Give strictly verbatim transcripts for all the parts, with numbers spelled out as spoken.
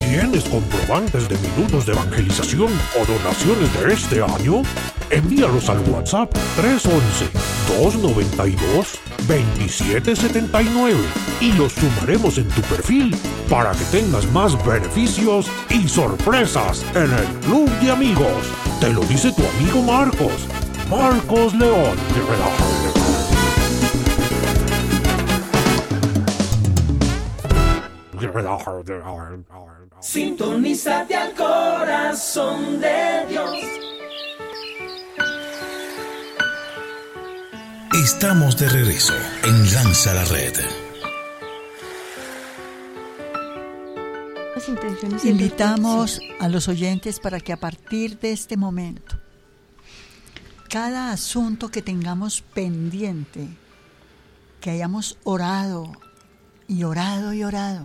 ¿Tienes comprobantes de minutos de evangelización o donaciones de este año? Envíalos al WhatsApp tres once, dos noventa y dos, veintisiete setenta y nueve y los sumaremos en tu perfil para que tengas más beneficios y sorpresas en el Club de Amigos. Te lo dice tu amigo Marcos. Marcos León. Sintonízate al corazón de Dios. Estamos de regreso en Lanza la Red. Invitamos a los oyentes para que a partir de este momento, cada asunto que tengamos pendiente, que hayamos orado y orado y orado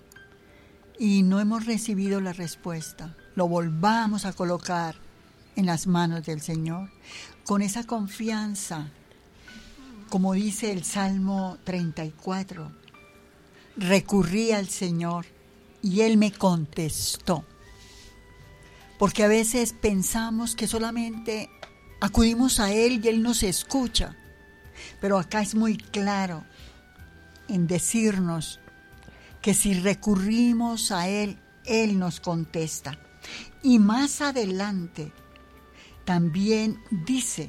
y no hemos recibido la respuesta, lo volvamos a colocar en las manos del Señor con esa confianza. Como dice el Salmo treinta y cuatro, recurrí al Señor y Él me contestó. Porque a veces pensamos que solamente acudimos a Él y Él nos escucha. Pero acá es muy claro en decirnos que si recurrimos a Él, Él nos contesta. Y más adelante también dice: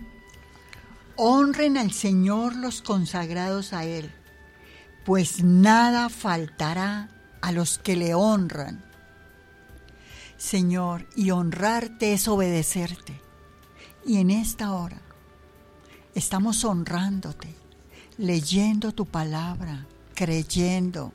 honren al Señor los consagrados a Él, pues nada faltará a los que le honran. Señor, y honrarte es obedecerte. Y en esta hora estamos honrándote, leyendo tu palabra, creyendo,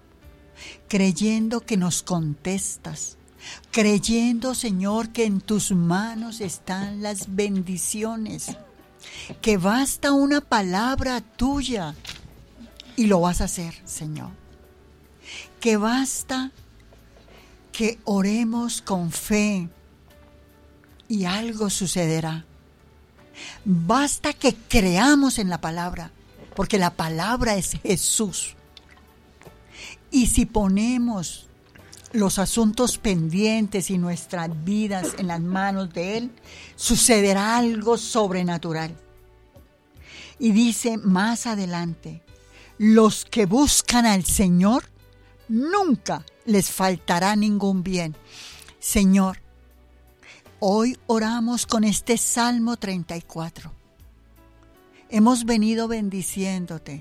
creyendo que nos contestas, creyendo, Señor, que en tus manos están las bendiciones, que basta una palabra tuya y lo vas a hacer, Señor. Que basta que oremos con fe y algo sucederá. Basta que creamos en la palabra, porque la palabra es Jesús. Y si ponemos los asuntos pendientes y nuestras vidas en las manos de Él, sucederá algo sobrenatural. Y dice más adelante: los que buscan al Señor, nunca les faltará ningún bien. Señor, hoy oramos con este Salmo treinta y cuatro. Hemos venido bendiciéndote.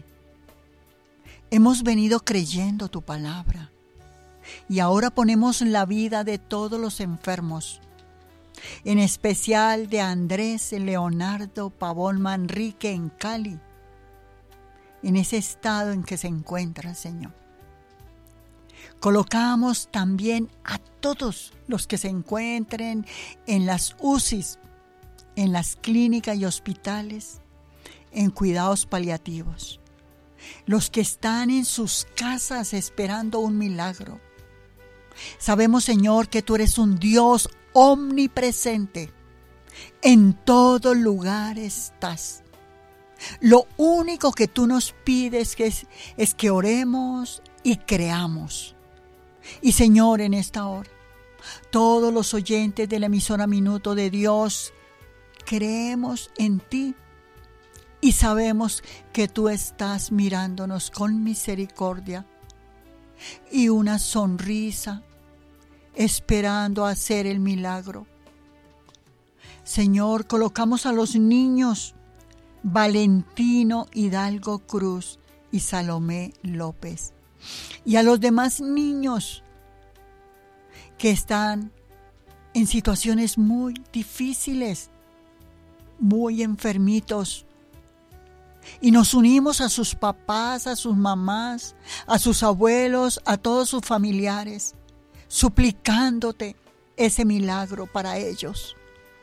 Hemos venido creyendo tu palabra. Y ahora ponemos la vida de todos los enfermos, en especial de Andrés Leonardo Pavón Manrique en Cali, en ese estado en que se encuentra, Señor. Colocamos también a todos los que se encuentren en las U C Is, en las clínicas y hospitales, en cuidados paliativos. Los que están en sus casas esperando un milagro. Sabemos, Señor, que tú eres un Dios omnipresente. En todo lugar estás. Lo único que tú nos pides es, es que oremos y creamos. Y Señor, en esta hora, todos los oyentes de la emisora Minuto de Dios, creemos en ti y sabemos que tú estás mirándonos con misericordia y una sonrisa, esperando hacer el milagro. Señor, colocamos a los niños Valentino Hidalgo Cruz y Salomé López, y a los demás niños que están en situaciones muy difíciles, muy enfermitos, y nos unimos a sus papás, a sus mamás, a sus abuelos, a todos sus familiares, suplicándote ese milagro para ellos.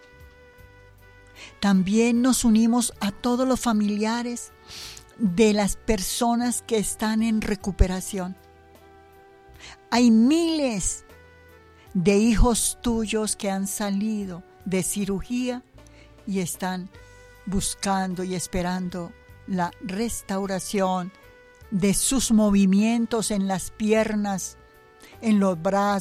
También nos unimos a todos los familiares de las personas que están en recuperación. Hay miles de hijos tuyos que han salido de cirugía y están buscando y esperando la restauración de sus movimientos en las piernas, en los brazos,